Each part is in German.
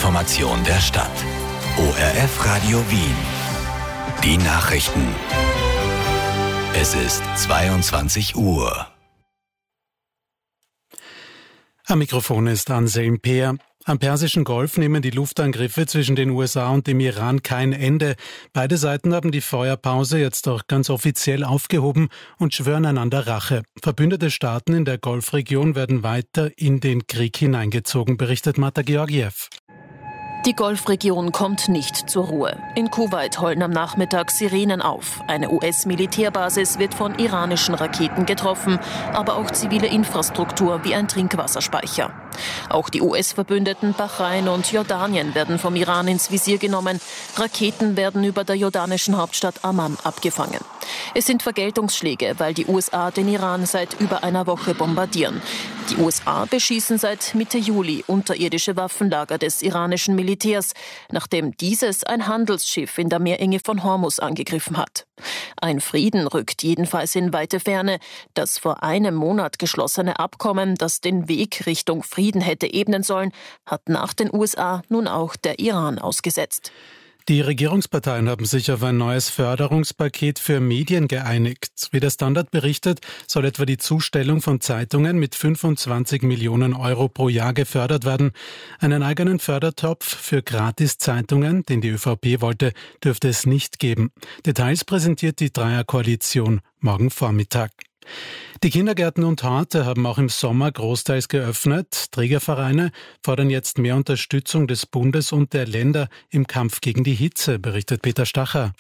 Information der Stadt. ORF Radio Wien. Die Nachrichten. Es ist 22 Uhr. Am Mikrofon ist Anselm Peer. Am Persischen Golf nehmen die Luftangriffe zwischen den USA und dem Iran kein Ende. Beide Seiten haben die Feuerpause jetzt auch ganz offiziell aufgehoben und schwören einander Rache. Verbündete Staaten in der Golfregion werden weiter in den Krieg hineingezogen, berichtet Marta Georgiev. Die Golfregion kommt nicht zur Ruhe. In Kuwait heulen am Nachmittag Sirenen auf. Eine US-Militärbasis wird von iranischen Raketen getroffen, aber auch zivile Infrastruktur wie ein Trinkwasserspeicher. Auch die US-Verbündeten Bahrain und Jordanien werden vom Iran ins Visier genommen. Raketen werden über der jordanischen Hauptstadt Amman abgefangen. Es sind Vergeltungsschläge, weil die USA den Iran seit über einer Woche bombardieren. Die USA beschießen seit Mitte Juli unterirdische Waffenlager des iranischen Militärs, nachdem dieses ein Handelsschiff in der Meerenge von Hormuz angegriffen hat. Ein Frieden rückt jedenfalls in weite Ferne. Das vor einem Monat geschlossene Abkommen, das den Weg Richtung Frieden hätte ebnen sollen, hat nach den USA nun auch der Iran ausgesetzt. Die Regierungsparteien haben sich auf ein neues Förderungspaket für Medien geeinigt. Wie der Standard berichtet, soll etwa die Zustellung von Zeitungen mit 25 Millionen Euro pro Jahr gefördert werden. Einen eigenen Fördertopf für Gratiszeitungen, den die ÖVP wollte, dürfte es nicht geben. Details präsentiert die Dreierkoalition morgen Vormittag. Die Kindergärten und Horte haben auch im Sommer großteils geöffnet. Trägervereine fordern jetzt mehr Unterstützung des Bundes und der Länder im Kampf gegen die Hitze, berichtet Peter Stacher.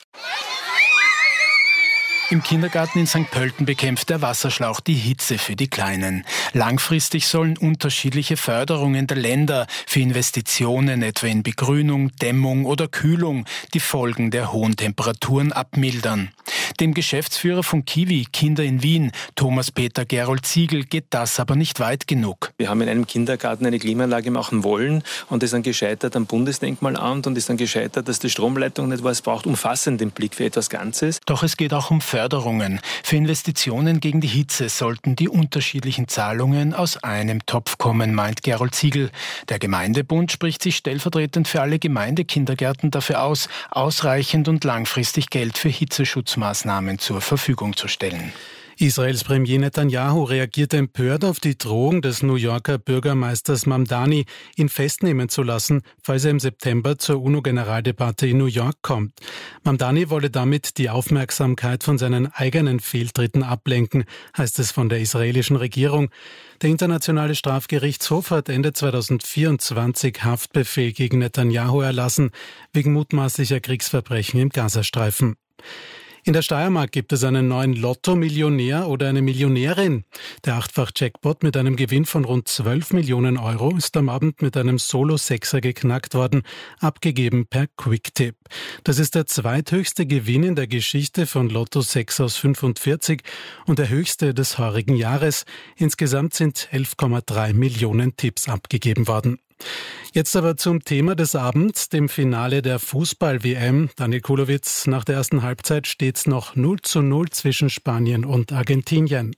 Im Kindergarten in St. Pölten bekämpft der Wasserschlauch die Hitze für die Kleinen. Langfristig sollen unterschiedliche Förderungen der Länder für Investitionen, etwa in Begrünung, Dämmung oder Kühlung, die Folgen der hohen Temperaturen abmildern. Dem Geschäftsführer von Kiwi Kinder in Wien, Thomas Peter Gerold Ziegel, geht das aber nicht weit genug. Wir haben in einem Kindergarten eine Klimaanlage machen wollen und ist dann gescheitert am Bundesdenkmalamt und ist dann gescheitert, dass die Stromleitung nicht war. Es braucht umfassenden Blick für etwas Ganzes. Doch es geht auch um Förderungen. Für Investitionen gegen die Hitze sollten die unterschiedlichen Zahlungen aus einem Topf kommen, meint Gerold Ziegel. Der Gemeindebund spricht sich stellvertretend für alle Gemeindekindergärten dafür aus, ausreichend und langfristig Geld für Hitzeschutzmaßnahmen zur Verfügung zu stellen. Israels Premier Netanyahu reagiert empört auf die Drohung des New Yorker Bürgermeisters Mamdani, ihn festnehmen zu lassen, falls er im September zur UNO-Generaldebatte in New York kommt. Mamdani wolle damit die Aufmerksamkeit von seinen eigenen Fehltritten ablenken, heißt es von der israelischen Regierung. Der Internationale Strafgerichtshof hat Ende 2024 Haftbefehl gegen Netanyahu erlassen, wegen mutmaßlicher Kriegsverbrechen im Gazastreifen. In der Steiermark gibt es einen neuen Lotto-Millionär oder eine Millionärin. Der Achtfach-Jackpot mit einem Gewinn von rund 12 Millionen Euro ist am Abend mit einem Solo-Sechser geknackt worden, abgegeben per Quicktip. Das ist der zweithöchste Gewinn in der Geschichte von Lotto 6 aus 45 und der höchste des heurigen Jahres. Insgesamt sind 11,3 Millionen Tipps abgegeben worden. Jetzt aber zum Thema des Abends, dem Finale der Fußball-WM. Daniel Kulowitz, nach der ersten Halbzeit steht es noch 0:0 zwischen Spanien und Argentinien.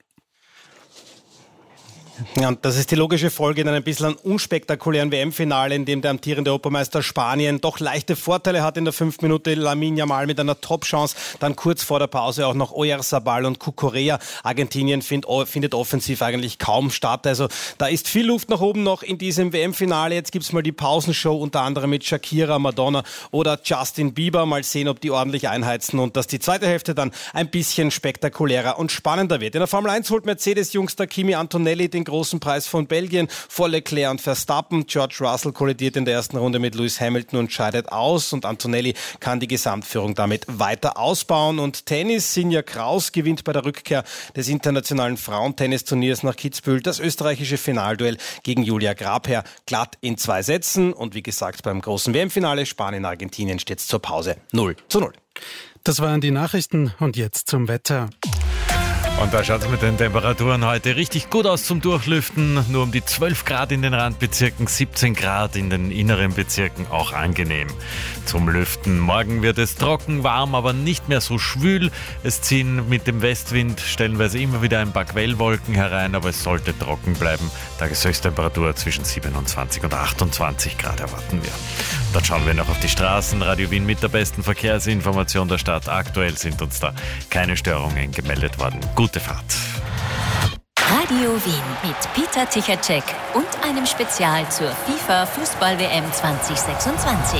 Ja, und das ist die logische Folge in einem bislang unspektakulären WM-Finale, in dem der amtierende Europameister Spanien doch leichte Vorteile hat in der 5. Minute. Lamine Yamal mit einer Top-Chance, dann kurz vor der Pause auch noch Oyarzabal und Cucurella. Argentinien findet offensiv eigentlich kaum statt. Also da ist viel Luft nach oben noch in diesem WM-Finale. Jetzt gibt's mal die Pausenshow, unter anderem mit Shakira, Madonna oder Justin Bieber. Mal sehen, ob die ordentlich einheizen und dass die zweite Hälfte dann ein bisschen spektakulärer und spannender wird. In der Formel 1 holt Mercedes-Jungster Kimi Antonelli den großen Preis von Belgien vor Leclerc und Verstappen. George Russell kollidiert in der ersten Runde mit Lewis Hamilton und scheidet aus. Und Antonelli kann die Gesamtführung damit weiter ausbauen. Und Tennis, Sinja Kraus gewinnt bei der Rückkehr des internationalen Frauentennisturniers nach Kitzbühel das österreichische Finalduell gegen Julia Grabherr glatt in 2 Sätzen. Und wie gesagt, beim großen WM-Finale Spanien-Argentinien steht es zur Pause 0:0. Das waren die Nachrichten und jetzt zum Wetter. Und da schaut es mit den Temperaturen heute richtig gut aus zum Durchlüften. Nur um die 12 Grad in den Randbezirken, 17 Grad in den inneren Bezirken, auch angenehm zum Lüften. Morgen wird es trocken, warm, aber nicht mehr so schwül. Es ziehen mit dem Westwind stellenweise immer wieder ein paar Quellwolken herein, aber es sollte trocken bleiben. Tageshöchsttemperatur zwischen 27 und 28 Grad erwarten wir. Dann schauen wir noch auf die Straßen. Radio Wien mit der besten Verkehrsinformation der Stadt. Aktuell sind uns da keine Störungen gemeldet worden. Gute Fahrt. Radio Wien mit Peter Tichacek und einem Spezial zur FIFA Fußball-WM 2026.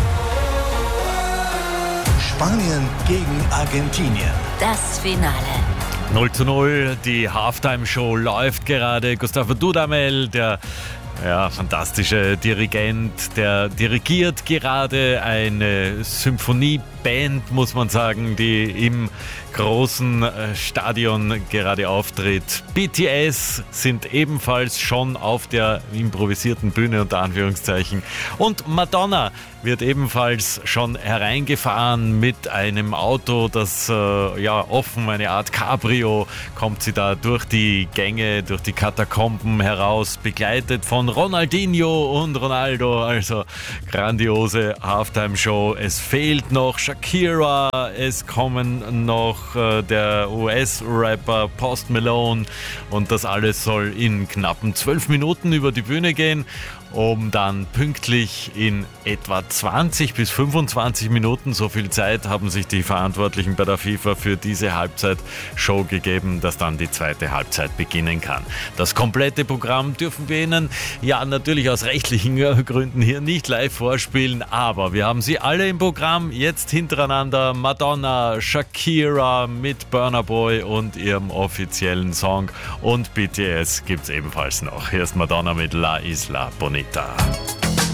Spanien gegen Argentinien. Das Finale. 0:0, die Halftime-Show läuft gerade. Gustavo Dudamel, der fantastische Dirigent, der dirigiert gerade eine Symphonieband, muss man sagen, die im großen Stadion gerade auftritt. BTS sind ebenfalls schon auf der improvisierten Bühne unter Anführungszeichen. Und Madonna wird ebenfalls schon hereingefahren mit einem Auto, das offen, eine Art Cabrio, kommt sie da durch die Gänge, durch die Katakomben heraus, begleitet von Ronaldinho und Ronaldo, also grandiose Halftime-Show. Es fehlt noch Shakira, es kommen noch der US-Rapper Post Malone und das alles soll in knappen 12 Minuten über die Bühne gehen, um dann pünktlich in etwa 20 bis 25 Minuten, so viel Zeit haben sich die Verantwortlichen bei der FIFA für diese Halbzeitshow gegeben, dass dann die zweite Halbzeit beginnen kann. Das komplette Programm dürfen wir Ihnen natürlich aus rechtlichen Gründen hier nicht live vorspielen, aber wir haben sie alle im Programm, jetzt hintereinander. Madonna, Shakira mit Burna Boy und ihrem offiziellen Song und BTS gibt es ebenfalls noch. Hier ist Madonna mit La Isla Bonita.